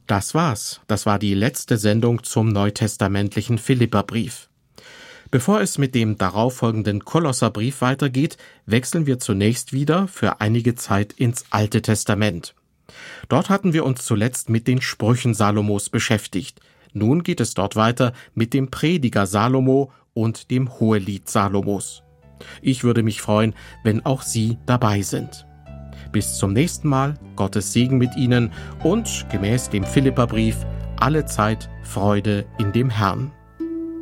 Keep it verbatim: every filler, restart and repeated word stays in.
Das war's. Das war die letzte Sendung zum neutestamentlichen Philipperbrief. Bevor es mit dem darauffolgenden Kolosserbrief weitergeht, wechseln wir zunächst wieder für einige Zeit ins Alte Testament. Dort hatten wir uns zuletzt mit den Sprüchen Salomos beschäftigt. Nun geht es dort weiter mit dem Prediger Salomo und dem Hohelied Salomos. Ich würde mich freuen, wenn auch Sie dabei sind. Bis zum nächsten Mal, Gottes Segen mit Ihnen und gemäß dem Philipperbrief alle Zeit Freude in dem Herrn.